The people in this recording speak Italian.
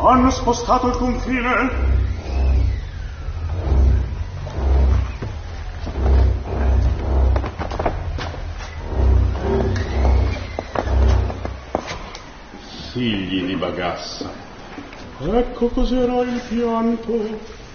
hanno spostato il confine. Figli di Bagassa, ecco cos'era il pianto